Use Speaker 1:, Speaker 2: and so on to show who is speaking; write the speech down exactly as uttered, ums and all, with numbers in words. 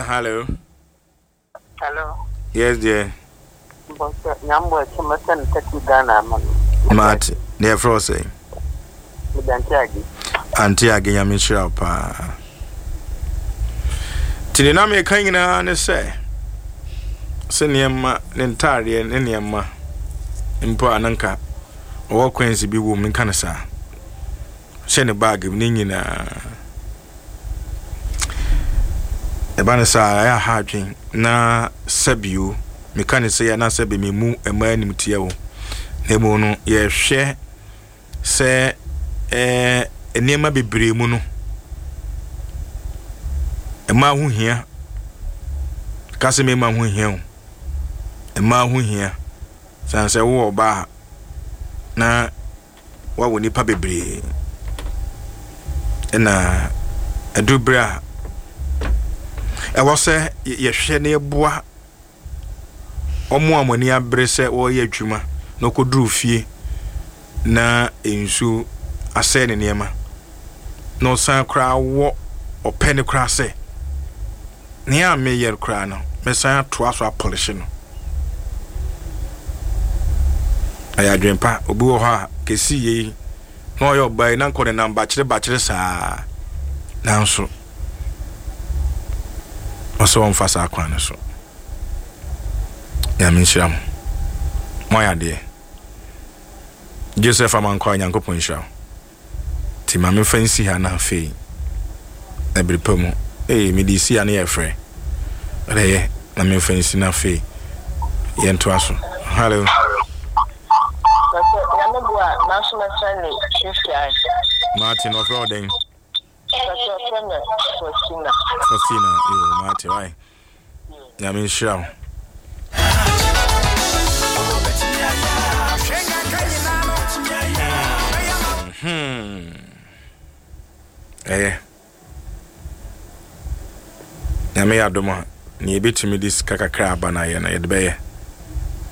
Speaker 1: Hello.
Speaker 2: Hello.
Speaker 1: Yes, dear.
Speaker 2: But Yambo Chimatan Taki Ghana,
Speaker 1: Matt, dear Frosty.
Speaker 2: Antiagi.
Speaker 1: Antiagi, Yamisha, pa. Tinami Kangina, and say, Seniama, Nentari, and Eniama, Impo Ananka, or Quincy be woman canasa. Send a bag of Nina. Ebanesa ya hadwen na sabio mekanise ya na sabe memu emanim tiawo na emu no ye hwe se eh enema bebre mu no ema hu hia kase me ma hu hia ema hu hia sanse wo oba na wa woni pa bebre na adubra I was say, yes, near bois. Omo amoni abrese wo ye adwuma no kodru fie na ensu ase ne niema no san kra wo opene kra se ne a me yer kra no me san to aso apolish no aya dwempa obi wo ha kesi yi no yo bai na nkode na mba kire ba kire saa nanso oso on fasa akwan so ya minsham moya de Joseph amanko nyankopon hwa ti ma me fancy ha na fe e bripamu eh medisi ya na ye frɛ reye na me fancy na fe ye nto aso hello
Speaker 2: National Sunday
Speaker 1: Martin of Roding
Speaker 2: Faustina
Speaker 1: Faustina eh Martin why ya minsham Hmm. Eh. Na me adoma ni ebetimi dis kakakra aba na ye na ye de be ye.